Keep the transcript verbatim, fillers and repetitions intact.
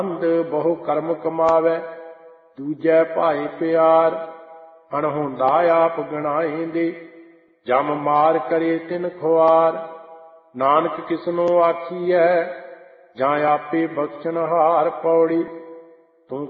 ਬਹੁ ਕਰਮ ਕਮਾਵੈ ਦੂਜੈ ਭਾਏ ਪਿਆਰ। ਅਣਹੋਂਦਾ ਆਪ ਗਣਾਏਂਦੇ ਜਮ ਮਾਰ ਕਰੇ ਤਿਨ ਖੁਆਰ। ਨਾਨਕ ਕਿਸਨੋ ਆਖੀਐ ਜਾਂ ਆਪੇ ਬਖਸ਼ਣਹਾਰ। ਪੌੜੀ